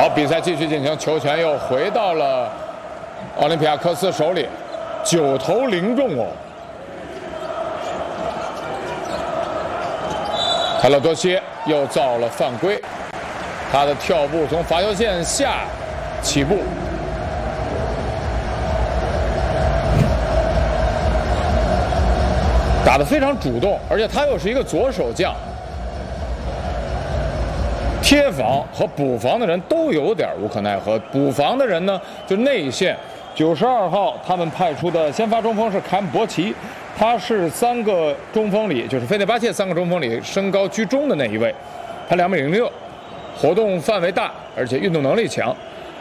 好，比赛继续进行，球权又回到了奥林匹亚科斯手里，9投0中哦。泰勒多西又造了犯规，他的跳步从罚球线下起步，打得非常主动，而且他又是一个左手将，贴防和补防的人都有点无可奈何。补防的人呢，就内线92号他们派出的先发中锋是凯姆博奇，他是3个中锋里，就是费内巴切3个中锋里身高居中的那一位，他2.06米，活动范围大，而且运动能力强。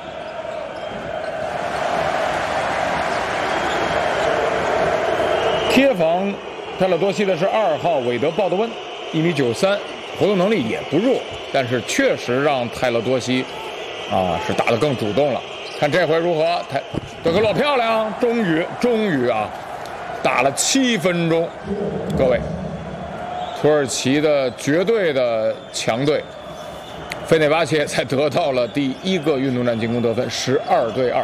贴防泰勒多西的是2号韦德鲍德温，1.93米，活动能力也不弱，但是确实让泰勒多西是打得更主动了。看这回如何？德克洛漂亮，终于啊，打了7分钟。各位，土耳其的绝对的强队，费内巴切才得到了第1个运动战进攻得分，12对2。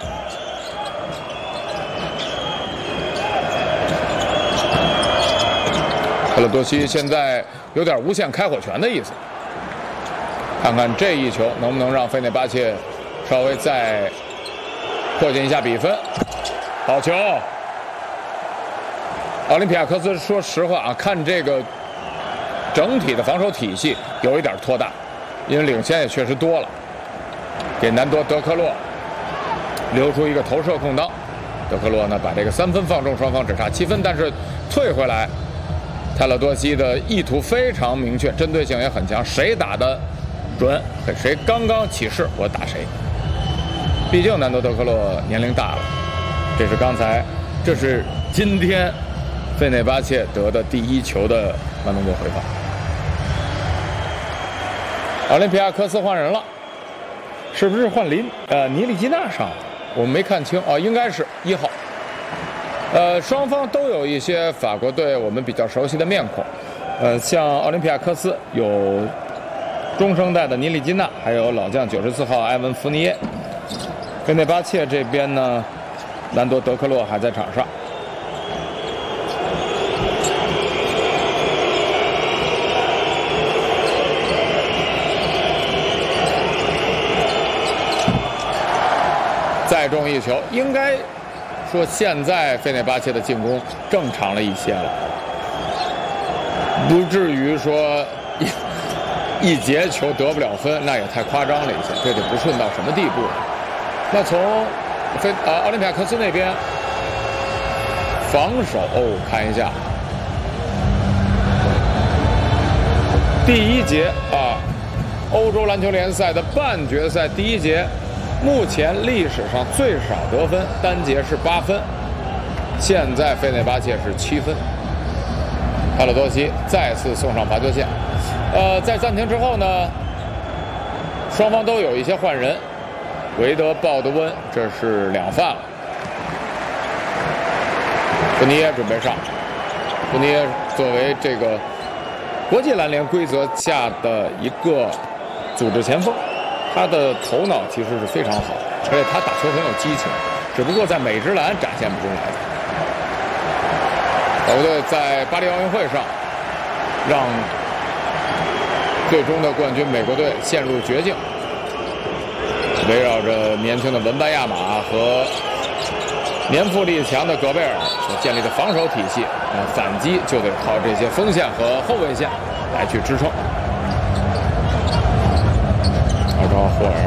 泰勒多西现在有点无限开火权的意思，看看这一球能不能让费内巴切稍微再迫近一下比分。好球！奥林匹亚科斯说实话啊，看这个整体的防守体系有一点拖大，因为领先也确实多了，给南多德克洛留出一个投射空当。德克洛呢把这个3分放中，双方只差7分，但是退回来。泰勒多西的意图非常明确，针对性也很强，谁打得准，谁刚刚起势，我打谁。毕竟南多德克洛年龄大了，这是今天费内巴切得的第1球的慢动作回防。奥林匹亚科斯换人了，是不是换尼利基纳上？我们没看清啊，应该是1号。双方都有一些法国队我们比较熟悉的面孔，像奥林匹亚科斯有中生代的尼利基纳，还有老将94号埃文福尼耶。费内巴切这边呢，兰多德克洛还在场上。再中1球，应该说现在费内巴切的进攻正常了一些了，不至于说一节球得不了分，那也太夸张了一些，这得不顺到什么地步了。那从奥林匹亚科斯那边防守看一下，第1节欧洲篮球联赛的半决赛第1节。目前历史上最少得分，单节是8分，现在费内巴切是7分。泰勒多西再次送上罚球线。在暂停之后呢，双方都有一些换人。韦德鲍德温这是2犯了，福尼耶准备上。福尼耶作为这个国际篮联规则下的一个组织前锋。他的头脑其实是非常好，而且他打球很有激情，只不过在美职篮展现不出来。法国队在巴黎奥运会上让最终的冠军美国队陷入绝境，围绕着年轻的文班亚马和年富力强的戈贝尔所建立的防守体系，反击就得靠这些锋线和后卫线来去支撑。霍尔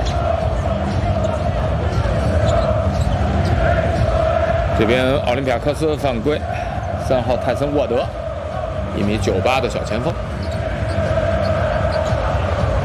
这边奥林匹亚科斯犯规，3号泰森沃德，1.98米的小前锋。